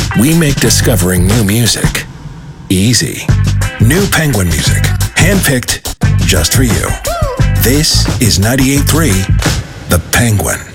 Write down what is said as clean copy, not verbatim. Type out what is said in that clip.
We make discovering new music easy. New Penguin music, handpicked just for you. This is 98.3 The Penguin.